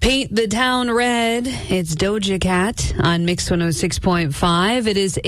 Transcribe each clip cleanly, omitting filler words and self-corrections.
Paint the Town Red. It's Doja Cat on Mix 106.5. It is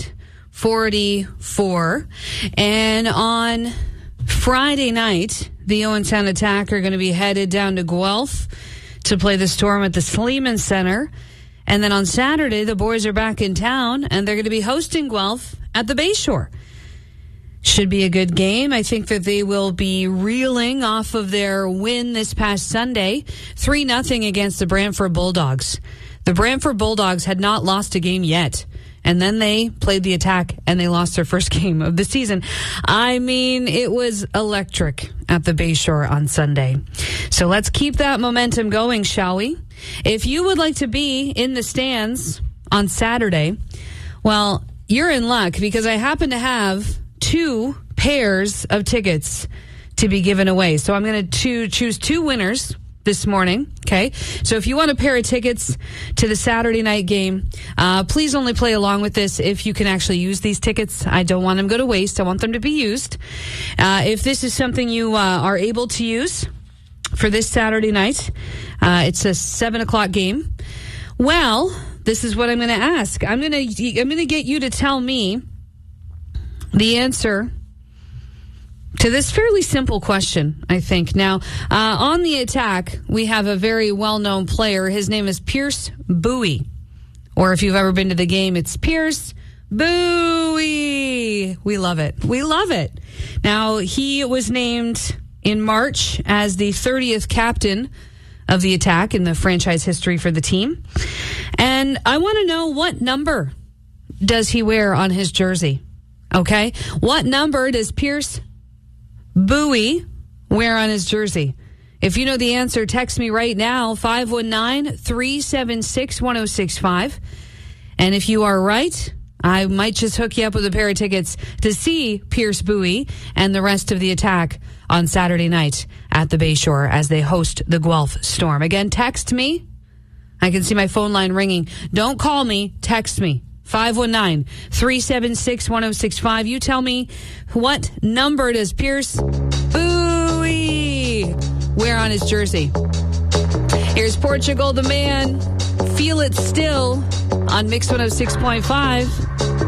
8:44. And on Friday night, the Owentown Attack are going to be headed down to Guelph to play the Storm at the Sleeman Center. And then on Saturday, the boys are back in town, and they're going to be hosting Guelph at the Bayshore. Should be a good game. I think that they will be reeling off of their win this past Sunday, 3-0 against the Brantford Bulldogs. The Brantford Bulldogs had not lost a game yet, and then they played the Attack, and they lost their first game of the season. I mean, it was electric at the Bayshore on Sunday. So let's keep that momentum going, shall we? If you would like to be in the stands on Saturday, well, you're in luck because I happen to have 2 pairs of tickets to be given away. So I'm going to choose 2 winners this morning. Okay. So if you want a pair of tickets to the Saturday night game, please only play along with this if you can actually use these tickets. I don't want them to go to waste. I want them to be used. If this is something you are able to use for this Saturday night, it's a 7:00 game. Well, this is what I'm going to ask. I'm going to get you to tell me the answer to this fairly simple question, I think. Now, on the Attack, we have a very well-known player. His name is Pierce Buie. Or if you've ever been to the game, it's Pierce Buie. We love it. We love it. Now, he was named in March as the 30th captain of the Attack in the franchise history for the team. And I want to know, what number does he wear on his jersey? Okay, what number does Pierce Buie wear on his jersey? If you know the answer, text me right now, 519-376-1065. And if you are right, I might just hook you up with a pair of tickets to see Pierce Buie and the rest of the Attack on Saturday night at the Bayshore as they host the Guelph Storm. Again, text me. I can see my phone line ringing. Don't call me, text me. 519-376-1065. You tell me, what number does Pierce Buie wear on his jersey? Here's Portugal the Man. Feel It Still on Mix 106.5.